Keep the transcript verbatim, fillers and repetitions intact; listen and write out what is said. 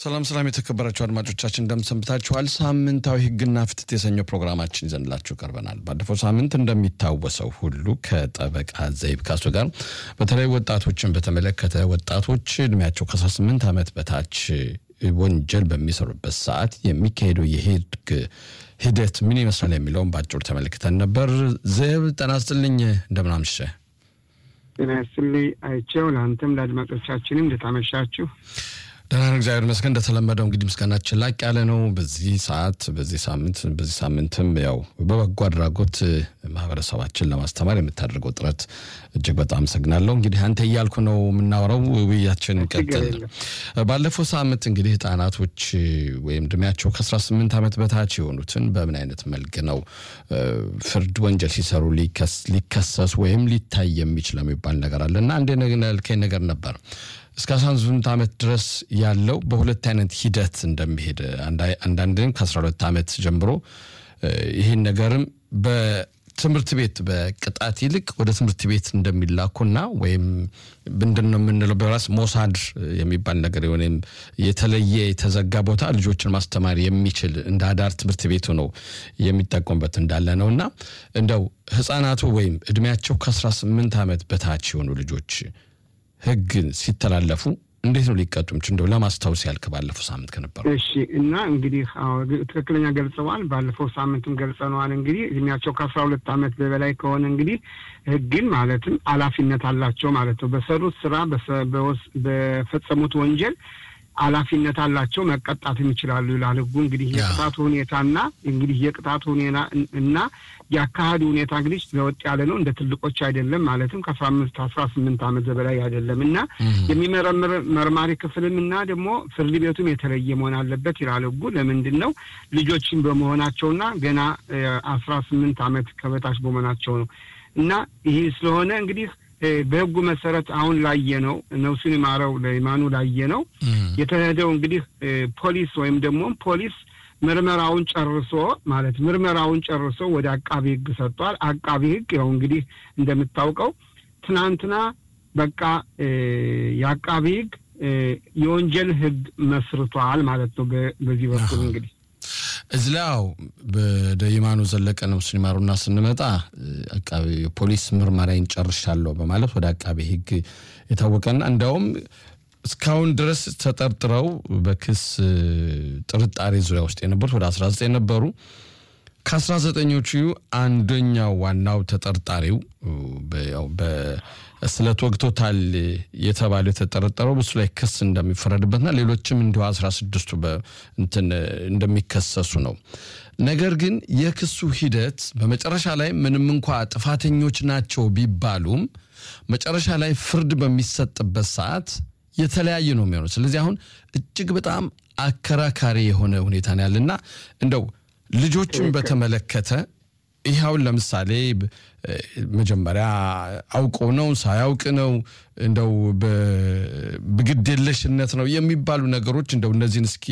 ሰላም ሰላም የተከበራችሁ አድማጮቻችን እንደምሰንብታችኋል ሳምንታዊ ህግና ፍትህ የሰኞ ፕሮግራማችን ይዘንላችሁ ቀርበናል ባለፈው ሳምንት እንደሚታወሰው ሁሉ ከጠበቃ ዘይብ ካሱ ጋር በተለይ ወጣቶችን በተመለከተ ወጣቶች እድሜያቸው ከ18 ዓመት በታች ወንጀል በሚሰሩበት ሰዓት የሚካሄደው የህግ ሂደት ምን ይመስላል የሚለውን ባጭሩ ተመልክተን ነበር ዘይብ ተናስተልኝ እንደምናምሽ ተናስተልኝ አይቼው ላንተም ለአድማጮቻችንም እንደታመሻችሁ ደህና እግዚአብሔር ይመስገን እንደተለመደው እንግዲህ ምስጋናችን ላቅ ያለ ነው በዚህ ሰዓት በዚህ ሳምንት በዚህ ሳምንትም ያው በበጎ አድራጎት ማህበረሰባችን ለማስተማር የምታደርገው ጥረት እጅግ በጣም ሰግናለሁ እንግዲህ አንተ ይያልኩ ነው ምናወራው ውይያችን ቀጥል ባለፈው ሳምንት እንግዲህ ህፃናቶች ወይም እድሜያቸው ከ18 ዓመት በታች የሆኑትን በምን አይነት መልክ ነው ፍርድ ወንጀል ሲሰሩ ሊከሰስ ወይም ሊታይ የሚችል የሚባል ነገር አለና አንድ ነገር ነገር ነበር እስከ አስራ ስምንት ዓመት ድረስ ያለው በሁለት አይነት ሂደት እንደሚሄድ አንዳንድም ከ12 ዓመት ጀምሮ ይሄን ነገርም በትምህርት ቤት በቅጣት ይልቅ ወደ ትምህርት ቤት እንደሚላኩና ወይም እንደነው ምንለው በራስ ሞሳድ የሚባል ነገር የሆነም የተለየ የተዘጋ ቦታ ልጆችን ማስተማር የሚችል እንደ አዳር ትምህርት ቤቱ ነው የሚጠቀሙበት እንዳለ ነውና እንደው ህፃናቱ ወይም እድሜያቸው ከ18 ዓመት በታች የሆኑ ልጆች ህግን ሲተላለፉ እንዴት ነው ሊቀጡም እንደው ለማስተዋወስ ያልከ ባለፈው ሳምንት ከነበረ እሺ እና እንግዲህ ትክክለኛ ገልጸዋል ባለፈው ሳምንትም ገልጸናል እንግዲህ እድሜያቸው ከ12 ዓመት በላይ ከሆነ እንግዲህ ህግን ማለትም አላፊነት አላቸው ማለት ነው በሰሩት ስራ በፈጸሙት ወንጀል አላፊነት አላቸው መቀጣትም ይችላሉ ይላል ህጉ እንግዲህ የቅጣቱ ሁኔታና እንግዲህ የቅጣቱ ሁኔታ እና ያካሄዱ ሁኔታ እንግዲህ ለወጥ ያለ ነው እንደ ትልቆች አይደለም ማለትም ከ15 አስራ ስምንት ዓመት በላይ አይደለምና የሚመረምር መርማሪ ክፍልምና ደግሞ ፍርድ ቤቱም የተለየ መሆን አለበት ይላል ህጉ ለምንድነው ልጆችን በመሆናቸውና ገና አስራ ስምንት ዓመት ከበታች በመሆናቸው ነው እና ይሄ ስለሆነ እንግዲህ በህጉ መሰረት አሁን ላየ ነው ነውሱን ማራው ለኢማኑ ላየ ነው የተሄደው እንግዲህ ፖሊስ ወይም ደግሞ ፖሊስ ምርመራውን ጨርሶ ማለት ምርመራውን ጨርሶ ወደ አቃቢ ህግ ሰጥቷል አቃቢ ህግ ያው እንግዲህ እንደምታውቀው ትናንትና በቃ የአቃቢ ህግ የወንጀል ህግ መስርቷል ማለት ነው በዚህ በኩል እንግዲህ እዝላው በደይማኑ ዘለቀ ነው ሲማሩና ስንመጣ አቃቢ ፖሊስ ምርመራን ጨርሻለሁ በማለት ወደ አቃቢ ህግ የታወቀና እንደውም እስካሁን ድረስ ተጠርጥረው በክስ ጥርጣሬ ዙሪያ ውስጥ የነበሩት ወደ አስራ ዘጠኝ ነበሩ ከ19ኞቹ አንደኛው ዋናው ተጠርጣሪው በያው በስለት ወቅቶታል የተባለው ተጠርጣሪው በሱ ላይ ክስ እንደሚፈረድበትና ሌሎችም እንዲሁ አስራ ስድስቱ በእንትን እንደሚከሰሱ ነው ነገር ግን የክሱ ሂደት በመጨረሻ ላይ ምንም እንኳን ጥፋተኞች ናቸው ቢባሉም መጨረሻ ላይ ፍርድ በሚሰጥበት ሰዓት የተለያየ ነው የሚሆነው ስለዚህ አሁን እጅግ በጣም አከራካሪ የሆነ ሁኔታ ነው ያለና እንደው ልጆችን በተመለከተ ይሄው ለምሳሌ መጀመሪያ አውቆ ነው ሳያውቅ ነው እንደው በግድየለሽነት ነው የሚባሉ ነገሮች እንደው እነዚህን እስኪ